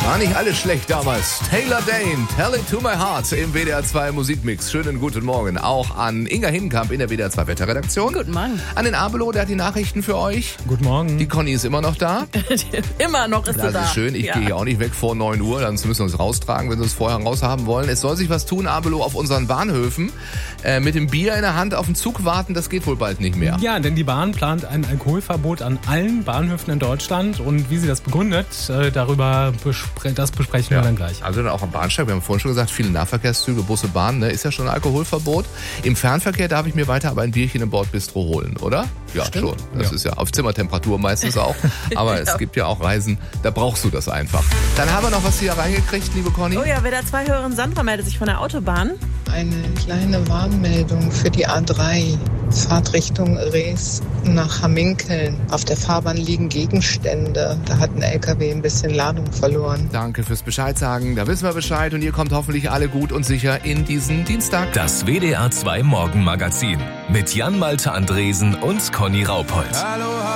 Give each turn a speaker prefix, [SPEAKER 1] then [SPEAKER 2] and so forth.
[SPEAKER 1] War nicht alles schlecht damals. Taylor Dane, Tell It To My Heart im WDR 2 Musikmix. Schönen guten Morgen auch an Inga Hinkamp in der WDR 2 Wetterredaktion.
[SPEAKER 2] Guten Morgen.
[SPEAKER 1] An den Abelo, der hat die Nachrichten für euch.
[SPEAKER 3] Guten Morgen.
[SPEAKER 1] Die Conny ist immer noch da.
[SPEAKER 2] Immer noch ist sie da.
[SPEAKER 1] Das ist schön. Ich gehe hier auch nicht weg vor 9 Uhr. Dann müssen wir uns raustragen, wenn wir uns vorher raushaben wollen. Es soll sich was tun, Abelo, auf unseren Bahnhöfen. Mit dem Bier in der Hand auf den Zug warten, das geht wohl bald nicht mehr.
[SPEAKER 3] Ja, denn die Bahn plant ein Alkoholverbot an allen Bahnhöfen in Deutschland. Und wie sie das begründet, das besprechen wir dann gleich.
[SPEAKER 1] Also dann auch am Bahnsteig, wir haben vorhin schon gesagt, viele Nahverkehrszüge, Busse, Bahnen, ist ja schon ein Alkoholverbot. Im Fernverkehr darf ich mir weiter aber ein Bierchen im Bordbistro holen, oder? Ja, stimmt. Schon. Das ist ja auf Zimmertemperatur meistens auch. Aber es gibt ja auch Reisen, da brauchst du das einfach. Dann haben wir noch was hier reingekriegt, liebe Conny.
[SPEAKER 2] Oh ja, WDR 2-Hörerin Sandra meldet sich von der Autobahn.
[SPEAKER 4] Eine kleine Warnmeldung für die A3. Fahrtrichtung Rees nach Hamminkeln. Auf der Fahrbahn liegen Gegenstände. Da hat ein LKW ein bisschen Ladung verloren.
[SPEAKER 1] Danke fürs Bescheid sagen. Da wissen wir Bescheid und ihr kommt hoffentlich alle gut und sicher in diesen Dienstag.
[SPEAKER 5] Das WDR 2 Morgenmagazin mit Jan Malte Andresen und Conny Raupold.
[SPEAKER 1] Hallo.